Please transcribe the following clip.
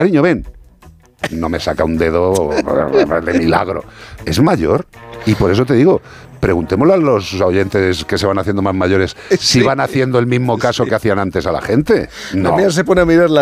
cariño, ven. No me saca un dedo de milagro. Es mayor. Y por eso te digo, preguntémosle a los oyentes que se van haciendo más mayores si van haciendo el mismo caso que hacían antes a la gente. No. La mía se pone a mirar